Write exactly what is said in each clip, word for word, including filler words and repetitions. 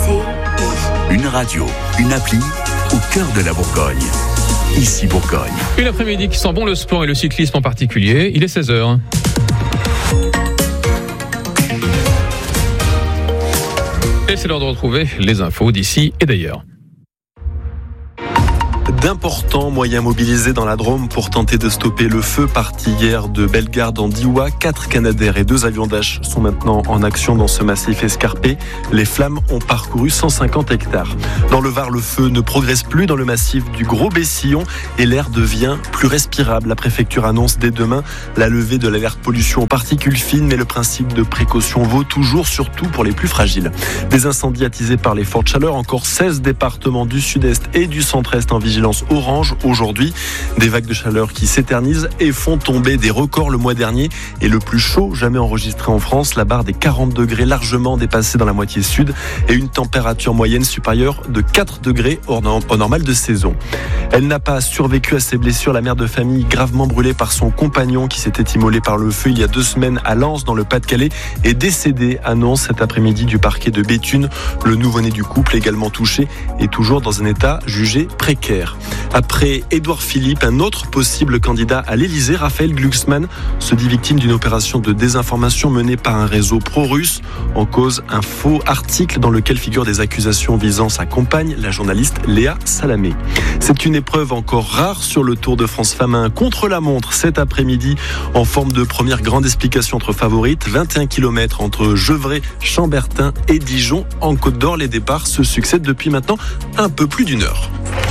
Une radio, une appli au cœur de la Bourgogne. Ici Bourgogne. Une après-midi qui sent bon le sport et le cyclisme en particulier. Il est seize heures. Et c'est l'heure de retrouver les infos d'ici et d'ailleurs. D'importants moyens mobilisés dans la Drôme pour tenter de stopper le feu parti hier de Bellegarde en Diois. Quatre Canadair et deux avions Dash sont maintenant en action dans ce massif escarpé. Les flammes ont parcouru cent cinquante hectares. Dans le Var, le feu ne progresse plus dans le massif du Gros Bessillon et l'air devient plus respirable. La préfecture annonce dès demain la levée de l'alerte pollution aux particules fines, mais le principe de précaution vaut toujours, surtout pour les plus fragiles. Des incendies attisés par les fortes chaleurs. Encore seize départements du sud-est et du centre-est en vigilance orange aujourd'hui. Des vagues de chaleur qui s'éternisent et font tomber des records. Le mois dernier est le plus chaud jamais enregistré en France. La barre des quarante degrés largement dépassée dans la moitié sud et une température moyenne supérieure de quatre degrés au normal de saison. Elle n'a pas survécu à ses blessures. La mère de famille, gravement brûlée par son compagnon qui s'était immolé par le feu il y a deux semaines à Lens dans le Pas-de-Calais, est décédée, annonce cet après-midi du parquet de Béthune. Le nouveau-né du couple, également touché, est toujours dans un état jugé précaire. Après Édouard Philippe, un autre possible candidat à l'Élysée, Raphaël Glucksmann, se dit victime d'une opération de désinformation menée par un réseau pro-russe. En cause, un faux article dans lequel figurent des accusations visant sa compagne, la journaliste Léa Salamé. C'est une épreuve encore rare sur le Tour de France Femmes un contre-la-montre cet après-midi en forme de première grande explication entre favorites. vingt et un kilomètres entre Gevrey, Chambertin et Dijon. En Côte d'Or, les départs se succèdent depuis maintenant un peu plus d'une heure.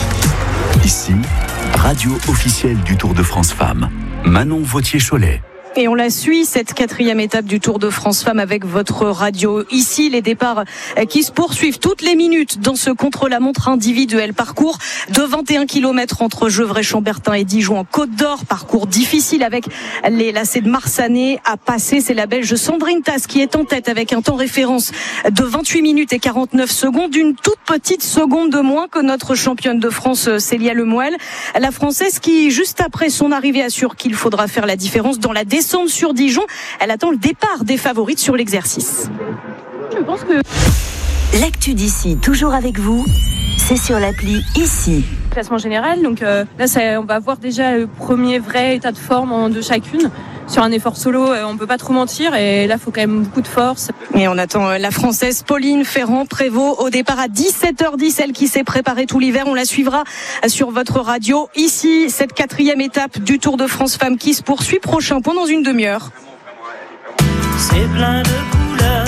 Ici, radio officielle du Tour de France Femmes. Manon Vautier-Cholet. Et on la suit, cette quatrième étape du Tour de France Femmes avec votre radio. Ici, les départs qui se poursuivent toutes les minutes dans ce contre-la-montre individuel. Parcours de vingt et un kilomètres entre Gevrey, Chambertin et Dijon en Côte d'Or. Parcours difficile avec les lacets de Marsanais à passer. C'est la Belge Sandrine Tass qui est en tête avec un temps référence de vingt-huit minutes et quarante-neuf secondes. Une toute petite seconde de moins que notre championne de France, Célia Lemoelle. La Française qui, juste après son arrivée, assure qu'il faudra faire la différence dans la descente sur Dijon. Elle attend le départ des favorites sur l'exercice. Je pense que l'actu d'ici, toujours avec vous, c'est sur l'appli Ici. Classement général, donc euh, là ça, on va voir déjà le premier vrai état de forme de chacune. Sur un effort solo, on peut pas trop mentir et là il faut quand même beaucoup de force. Et on attend la Française Pauline Ferrand-Prévot au départ à dix-sept heures dix, elle qui s'est préparée tout l'hiver. On la suivra sur votre radio. Ici, cette quatrième étape du Tour de France Femmes qui se poursuit. Prochain point dans une demi-heure. C'est plein de couleurs.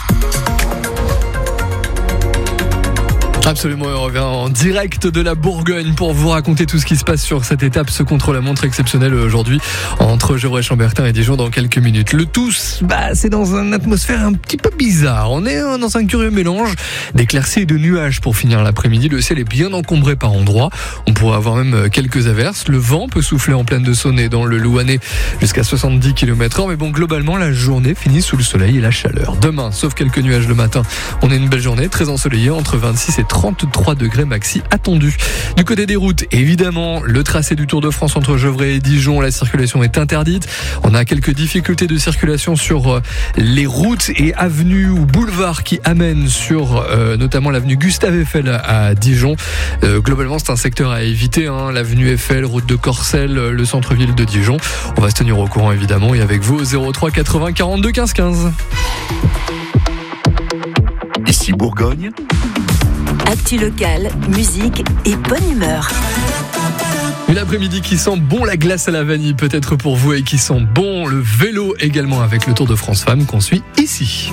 Absolument, on revient en direct de la Bourgogne pour vous raconter tout ce qui se passe sur cette étape, ce contre-la-montre exceptionnel aujourd'hui entre Gevrey, Chambertin et Dijon dans quelques minutes. Le tout, bah, c'est dans une atmosphère un petit peu bizarre. On est dans un curieux mélange d'éclaircies et de nuages pour finir l'après-midi. Le ciel est bien encombré par endroits. On pourrait avoir même quelques averses. Le vent peut souffler en plaine de Saône et dans le Louhanais jusqu'à soixante-dix kilomètres heure. Mais bon, globalement, la journée finit sous le soleil et la chaleur. Demain, sauf quelques nuages le matin, on a une belle journée très ensoleillée entre vingt-six et trente-trois degrés maxi attendus. Du côté des routes, évidemment, le tracé du Tour de France entre Gevrey et Dijon, la circulation est interdite. On a quelques difficultés de circulation sur les routes et avenues ou boulevards qui amènent sur euh, notamment l'avenue Gustave Eiffel à Dijon. Euh, globalement, c'est un secteur à éviter, hein, l'avenue Eiffel, route de Corcelles, le centre-ville de Dijon. On va se tenir au courant évidemment et avec vous au zéro trois quatre-vingts quarante-deux quinze quinze. Ici Bourgogne. Actu locale, musique et bonne humeur. Une après-midi qui sent bon la glace à la vanille peut-être pour vous et qui sent bon le vélo également avec le Tour de France Femmes qu'on suit ici.